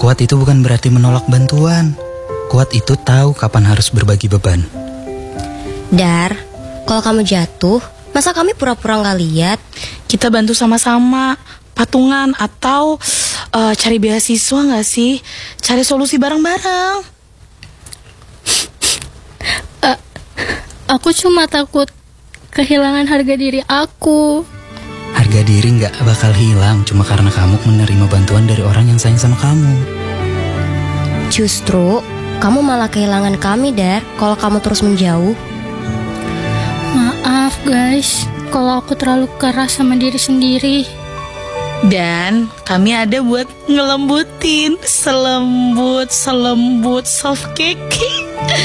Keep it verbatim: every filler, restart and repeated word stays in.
Kuat itu bukan berarti menolak bantuan. Kuat itu tahu kapan harus berbagi beban. Dar, kalau kamu jatuh, masa kami pura-pura gak lihat? Kita bantu sama-sama, patungan atau uh, cari beasiswa gak sih? Cari solusi bareng-bareng. uh, Aku cuma takut kehilangan harga diri aku. Harga diri gak bakal hilang cuma karena kamu menerima bantuan dari orang yang sayang sama kamu. Justru, kamu malah kehilangan kami, Dar, kalau kamu terus menjauh. Maaf guys, kalau aku terlalu keras sama diri sendiri. Dan kami ada buat ngelembutin, selembut, selembut, soft cake.